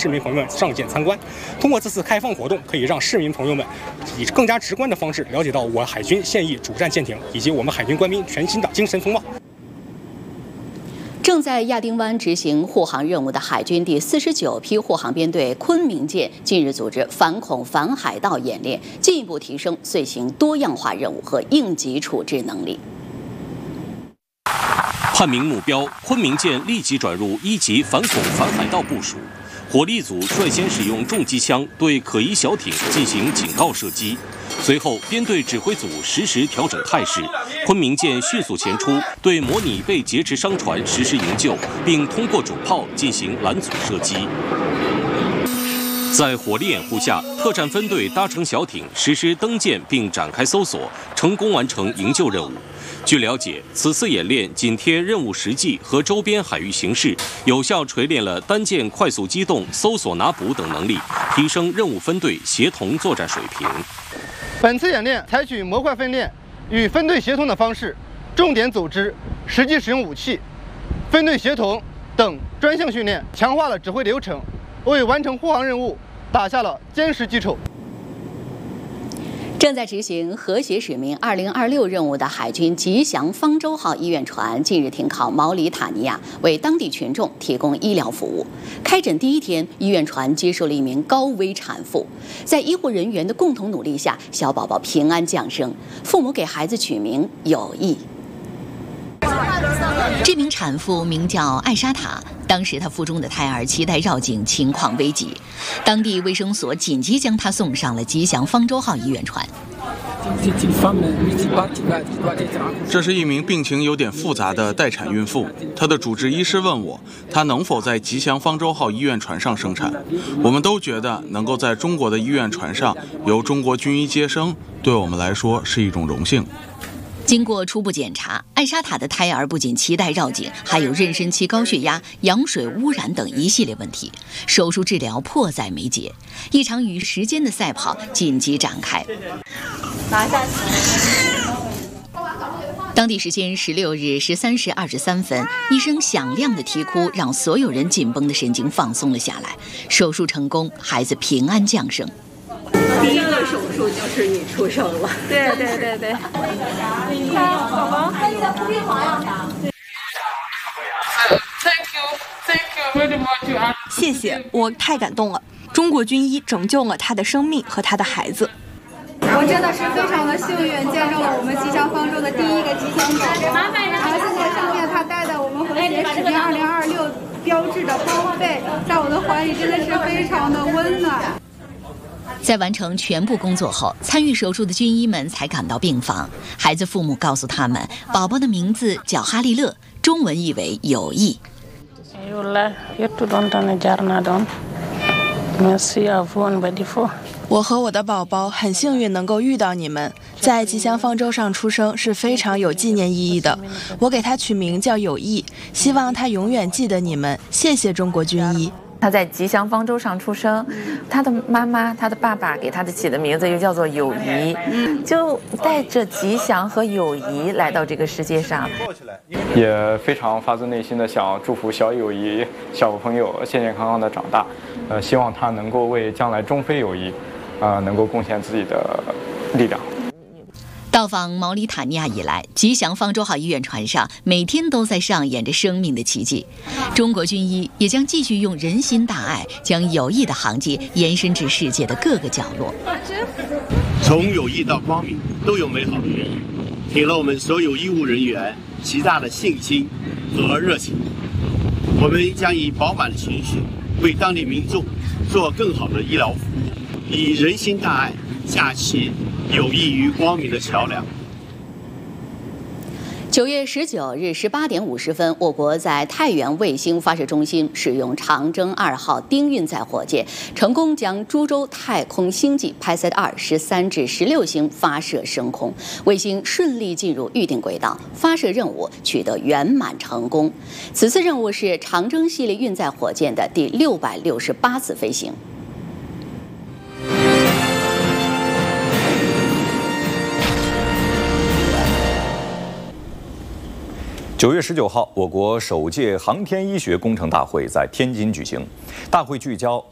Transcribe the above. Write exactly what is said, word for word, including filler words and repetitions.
市民朋友们上舰参观。通过这次开放活动，可以让市民朋友们以更加直观的方式了解到我海军现役主战舰艇以及我们海军官兵全新的精神风貌。 正在亚丁湾执行护航任务的海军第四十九批护航编队昆明舰近日组织反恐反海盗演练，进一步提升遂行多样化任务和应急处置能力。 判明目标，昆明舰立即转入一级反恐反海盗部署。火力组率先使用重机枪对可疑小艇进行警告射击，随后编队指挥组实时调整态势，昆明舰迅速前出，对模拟被劫持商船实施营救，并通过主炮进行拦阻射击。在火力掩护下，特战分队搭乘小艇实施登舰并展开搜索，成功完成营救任务。据了解，此次演练紧贴任务实际和周边海域形势，有效锤炼了单舰快速机动、搜索拿捕等能力，提升任务分队协同作战水平。 本次演练采取模块分练与分队协同的方式，重点组织实际使用武器、分队协同等专项训练，强化了指挥流程，为完成护航任务打下了坚实基础。 正在执行和谐使命二零二六任务的海军吉祥方舟号医院船近日停靠毛里塔尼亚，为当地群众提供医疗服务。开诊第一天，医院船接收了一名高危产妇，在医护人员的共同努力下，小宝宝平安降生。父母给孩子取名有意。这名产妇名叫艾莎塔，当时她腹中的胎儿脐带绕颈，情况危急，当地卫生所紧急将她送上了吉祥方舟号医院船。 这是一名病情有点复杂的待产孕妇，她的主治医师问我，她能否在吉祥方舟号医院船上生产。我们都觉得能够在中国的医院船上由中国军医接生，对我们来说是一种荣幸。 经过初步检查，艾莎塔的胎儿不仅脐带绕颈，还有妊娠期高血压、羊水污染等一系列问题，手术治疗迫在眉睫，一场与时间的赛跑紧急展开。拿下去。当地时间十六日十三时二十三分，一声响亮的啼哭让所有人紧绷的神经放松了下来。手术成功，孩子平安降生。 第一个手术就是你出生了， 对对对对。你看，宝宝，那你的不病房呀 ？Thank you, thank you very much. 谢谢，我太感动了。中国军医拯救了他的生命和他的孩子。 我真的是非常的幸运，见证了我们吉祥方舟的第一个吉祥宝宝。然后现在上面他带的我们和谐使命二零二六标志的包被，在我的怀里真的是非常的温暖。 在完成全部工作后，参与手术的军医们才赶到病房。孩子父母告诉他们，宝宝的名字叫哈利勒，中文意为有意。 我和我的宝宝很幸运能够遇到你们，在吉祥方舟上出生是非常有纪念意义的。我给他取名叫有意，希望他永远记得你们。谢谢中国军医。 他在吉祥方舟上出生，他的妈妈、他的爸爸给他的起的名字又叫做友谊，就带着吉祥和友谊来到这个世界上。 也非常发自内心的想祝福小友谊小朋友健健康康的长大，呃，希望他能够为将来中非友谊，啊、呃，能够贡献自己的力量。 到访毛里塔尼亚以来，吉祥方舟号医院船上每天都在上演着生命的奇迹。中国军医也将继续用人心大爱，将友谊的航迹延伸至世界的各个角落。 从友谊到光明，都有美好的原因，给了我们所有医务人员极大的信心和热情。我们将以饱满的情绪，为当地民众做更好的医疗服务，以人心大爱架起有益于光明的桥梁。 九月十九日十八点五十分，我国在太原卫星发射中心使用长征二号丁运载火箭，成功将株洲太空星际 P S A T 二十三至十六星发射升空，卫星顺利进入预定轨道，发射任务取得圆满成功。此次任务是长征系列运载火箭的第六百六十八次飞行。 九月十九号，我国首届航天医学工程大会在天津举行。大会聚焦